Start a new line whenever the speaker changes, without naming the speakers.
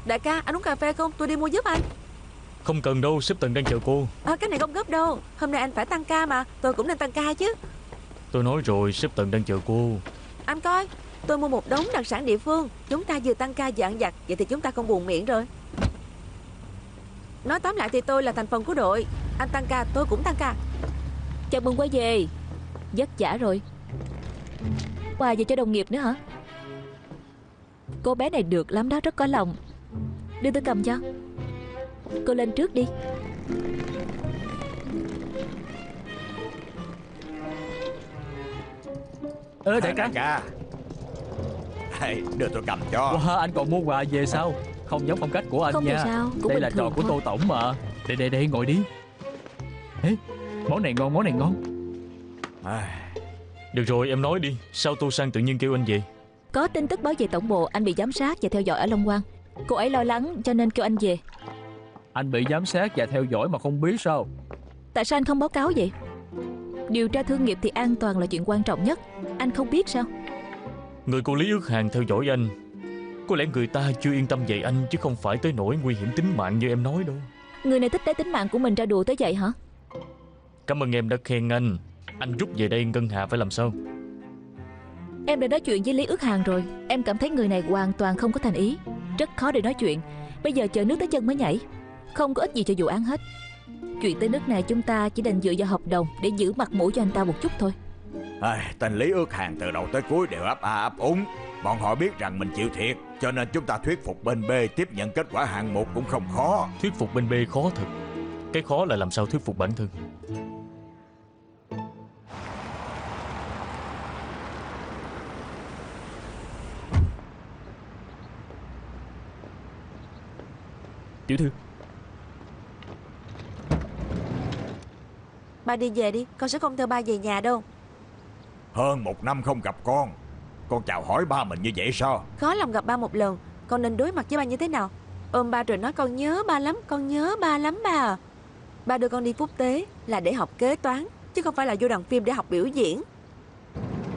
Đại ca, anh uống cà phê không? Tôi đi mua giúp anh.
Không cần đâu, sếp Tần đang chờ cô.
Cái này không gấp đâu. Hôm nay anh phải tăng ca mà. Tôi cũng nên tăng ca chứ.
Tôi nói rồi, sếp Tần đang chờ cô.
Anh coi, tôi mua một đống đặc sản địa phương. Chúng ta vừa tăng ca vừa ăn vặt. Vậy thì chúng ta không buồn miệng rồi. Nói tóm lại thì tôi là thành phần của đội. Anh tăng ca, tôi cũng tăng ca.
Chào mừng quay về. Vất vả rồi. Quà về cho đồng nghiệp nữa hả? Cô bé này được lắm đó, rất có lòng. Đưa tôi cầm cho. Cô lên trước đi.
Đại ca. Đưa tôi cầm cho.
Wow, anh còn mua quà về sao? Không giống phong cách của anh
Không
nha.
thì sao, cũng
đây là
bình
trò
thường
của
thôi.
Tô Tổng mà. Đây ngồi đi. Ê, món này ngon, món này ngon.
Được rồi, em nói đi. Sao Tô Sang tự nhiên kêu anh về?
Có tin tức báo về tổng bộ anh bị giám sát và theo dõi ở Long Quang. Cô ấy lo lắng cho nên kêu anh về.
Anh bị giám sát và theo dõi mà không biết sao?
Tại sao anh không báo cáo vậy? Điều tra thương nghiệp thì an toàn là chuyện quan trọng nhất. Anh không biết sao?
Người cô Lý Ước Hàng theo dõi anh. Có lẽ người ta chưa yên tâm về anh, chứ không phải tới nỗi nguy hiểm tính mạng như em nói đâu.
Người này thích lấy tính mạng của mình ra đùa tới vậy hả?
Cảm ơn em đã khen anh. Anh rút về đây Ngân Hà phải làm sao?
Em đã nói chuyện với Lý Ước Hàng rồi. Em cảm thấy người này hoàn toàn không có thành ý. Rất khó để nói chuyện. Bây giờ chờ nước tới chân mới nhảy. Không có ích gì cho vụ án hết. Chuyện tới nước này chúng ta chỉ đành dựa vào hợp đồng để giữ mặt mũi cho anh ta một chút thôi.
Tên Lý Ước Hàng từ đầu tới cuối đều ấp a ấp úng. Bọn họ biết rằng mình chịu thiệt, cho nên chúng ta thuyết phục bên B tiếp nhận kết quả hạng mục cũng không khó.
Thuyết phục bên B khó thật. Cái khó là làm sao thuyết phục bản thân.
Tiểu thư.
Ba đi về đi, con sẽ không theo ba về nhà đâu.
Hơn 1 năm không gặp con chào hỏi ba mình như vậy sao?
Khó lòng gặp ba một lần. Con nên đối mặt với ba như thế nào? Ôm ba rồi nói con nhớ ba lắm, con nhớ ba lắm ba à. Ba đưa con đi quốc tế là để học kế toán, chứ không phải là vô đoàn phim để học biểu diễn.